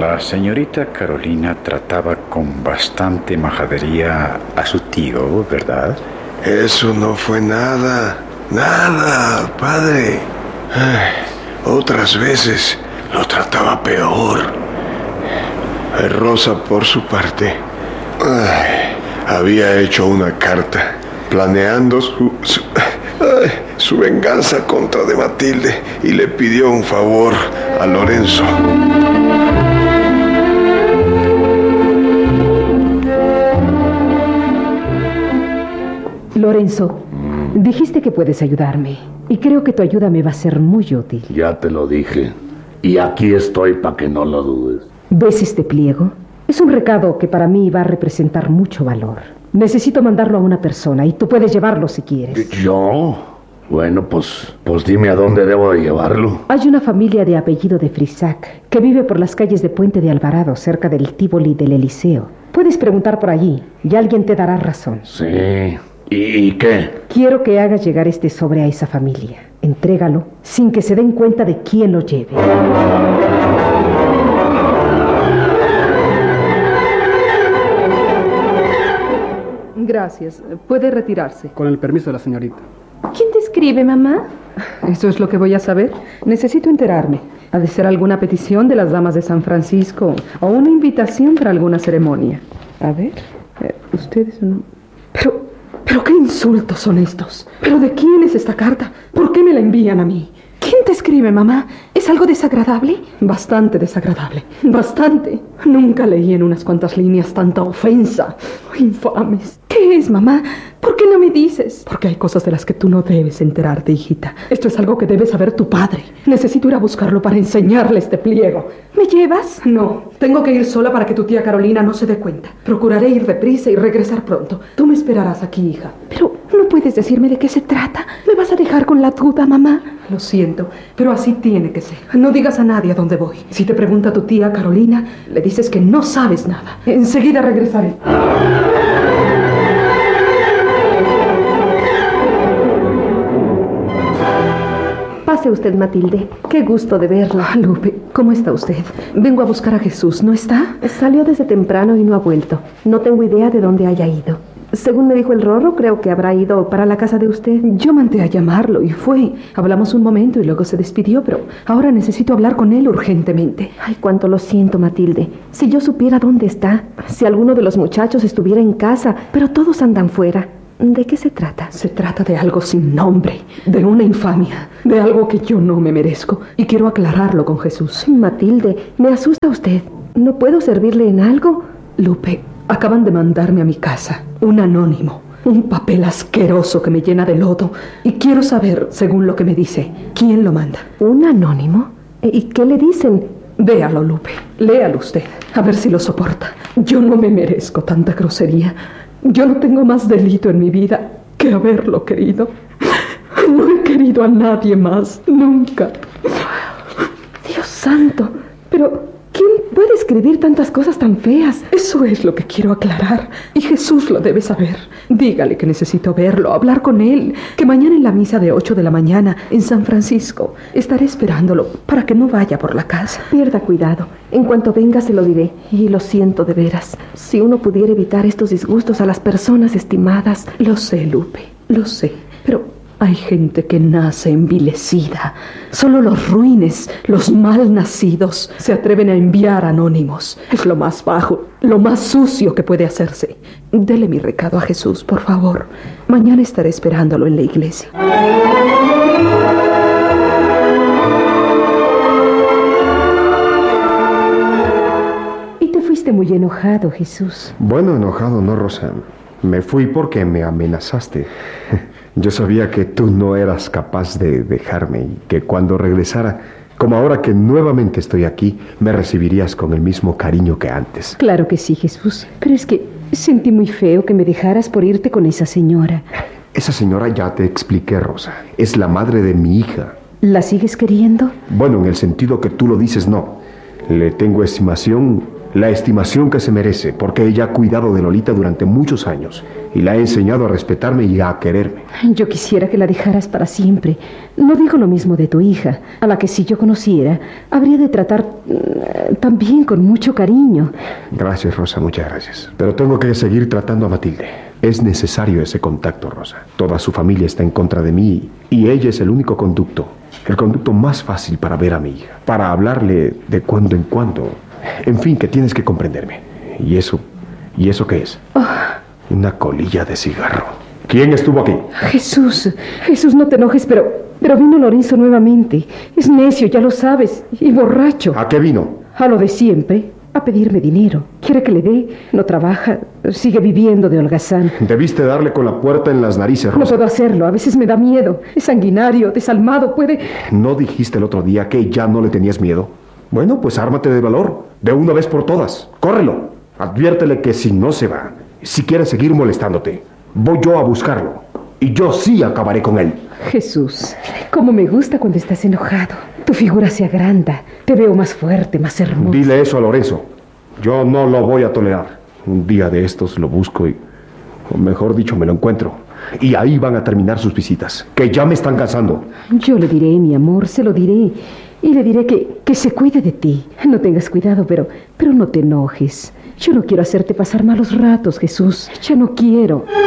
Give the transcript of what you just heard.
La señorita Carolina trataba con bastante majadería a su tío, ¿verdad? Eso no fue nada, padre. Otras veces lo trataba peor. Rosa, por su parte, había hecho una carta planeando su venganza contra de Matilde y le pidió un favor a Lorenzo. Lorenzo, dijiste que puedes ayudarme y creo que tu ayuda me va a ser muy útil. Ya te lo dije y aquí estoy para que no lo dudes. ¿Ves este pliego? Es un recado que para mí va a representar mucho valor. Necesito mandarlo a una persona y tú puedes llevarlo si quieres. ¿Yo? Bueno, pues dime a dónde debo de llevarlo. Hay una familia de apellido de Frisac que vive por las calles de Puente de Alvarado, cerca del Tívoli del Eliseo. Puedes preguntar por allí y alguien te dará razón. Sí. ¿Y qué? Quiero que hagas llegar este sobre a esa familia. Entrégalo sin que se den cuenta de quién lo lleve. Gracias. Puede retirarse. Con el permiso de la señorita. ¿Quién te escribe, mamá? Eso es lo que voy a saber. Necesito enterarme. Ha de ser alguna petición de las damas de San Francisco o una invitación para alguna ceremonia. A ver, ustedes no... ¿Pero qué insultos son estos? ¿Pero de quién es esta carta? ¿Por qué me la envían a mí? ¿Quién te escribe, mamá? ¿Es algo desagradable? Bastante desagradable. Bastante. Nunca leí en unas cuantas líneas tanta ofensa. Infames. ¿Qué es, mamá? ¿Por qué no me dices? Porque hay cosas de las que tú no debes enterarte, hijita. Esto es algo que debe saber tu padre. Necesito ir a buscarlo para enseñarle este pliego. ¿Me llevas? No. Tengo que ir sola para que tu tía Carolina no se dé cuenta. Procuraré ir deprisa y regresar pronto. Tú me esperarás aquí, hija. Pero no puedes decirme de qué se trata. ¿Me vas a dejar con la duda, mamá? Lo siento, pero así tiene que ser. No digas a nadie a dónde voy. Si te pregunta tu tía Carolina, le dices que no sabes nada. Enseguida regresaré. Pase usted, Matilde. Qué gusto de verla. Lupe, ¿cómo está usted? Vengo a buscar a Jesús, ¿no está? Salió desde temprano y no ha vuelto. No tengo idea de dónde haya ido. Según me dijo el Rorro, creo que habrá ido para la casa de usted. Yo mandé a llamarlo y fue. Hablamos un momento y luego se despidió, pero ahora necesito hablar con él urgentemente. Ay, cuánto lo siento, Matilde. Si yo supiera dónde está, si alguno de los muchachos estuviera en casa, pero todos andan fuera. ¿De qué se trata? Se trata de algo sin nombre, de una infamia, de algo que yo no me merezco y quiero aclararlo con Jesús. Matilde, me asusta usted. ¿No puedo servirle en algo? Lupe, acaban de mandarme a mi casa un anónimo, un papel asqueroso que me llena de lodo y quiero saber, según lo que me dice, quién lo manda. ¿Un anónimo? ¿Y qué le dicen? Véalo, Lupe, léalo usted, a ver si lo soporta. Yo no me merezco tanta grosería. Yo no tengo más delito en mi vida que haberlo querido. No he querido a nadie más, nunca. Dios santo, pero ¿quién puede escribir tantas cosas tan feas? Eso es lo que quiero aclarar, y Jesús lo debe saber. Dígale que necesito verlo, hablar con él, que mañana en la misa de 8 de la mañana en San Francisco estaré esperándolo para que no vaya por la casa. Pierda cuidado. En cuanto venga se lo diré. Y lo siento de veras. Si uno pudiera evitar estos disgustos a las personas estimadas. Lo sé, Lupe, lo sé. Pero hay gente que nace envilecida. Solo los ruines, los mal nacidos, se atreven a enviar anónimos. Es lo más bajo, lo más sucio que puede hacerse. Dele mi recado a Jesús, por favor. Mañana estaré esperándolo en la iglesia. Muy enojado, Jesús. Bueno, enojado no, Rosa. Me fui porque me amenazaste. Yo sabía que tú no eras capaz de dejarme y que cuando regresara, como ahora que nuevamente estoy aquí, me recibirías con el mismo cariño que antes. Claro que sí, Jesús. Pero es que sentí muy feo que me dejaras por irte con esa señora. Esa señora ya te expliqué, Rosa. Es la madre de mi hija. ¿La sigues queriendo? Bueno, en el sentido que tú lo dices, no. Le tengo estimación la estimación que se merece, porque ella ha cuidado de Lolita durante muchos años y la ha enseñado a respetarme y a quererme. Yo quisiera que la dejaras para siempre. No digo lo mismo de tu hija, a la que si yo conociera, habría de tratar también con mucho cariño. Gracias, Rosa, muchas gracias. Pero tengo que seguir tratando a Matilde. Es necesario ese contacto, Rosa. Toda su familia está en contra de mí y ella es el único conducto, el conducto más fácil para ver a mi hija, para hablarle de cuando en cuando. En fin, que tienes que comprenderme. ¿Y eso qué es? Una colilla de cigarro. ¿Quién estuvo aquí? Jesús, no te enojes, pero vino Lorenzo nuevamente. Es necio, ya lo sabes, y borracho. ¿A qué vino? A lo de siempre, a pedirme dinero. Quiere que le dé, no trabaja, sigue viviendo de holgazán. Debiste darle con la puerta en las narices, No Rosa. puedo hacerlo, a veces me da miedo. Es sanguinario, desalmado, puede... ¿No dijiste el otro día que ya no le tenías miedo? Bueno, pues ármate de valor, de una vez por todas. Córrelo. Adviértele que si no se va, si quiere seguir molestándote, voy yo a buscarlo. Y yo sí acabaré con él. Jesús, cómo me gusta cuando estás enojado. Tu figura se agranda, te veo más fuerte, más hermoso. Dile eso a Lorenzo. Yo no lo voy a tolerar. Un día de estos lo busco y, o mejor dicho, me lo encuentro. Y ahí van a terminar sus visitas, que ya me están cansando. Yo le diré, mi amor, se lo diré. Y le diré que se cuide de ti. No tengas cuidado, pero no te enojes. Yo no quiero hacerte pasar malos ratos, Jesús. Ya no quiero.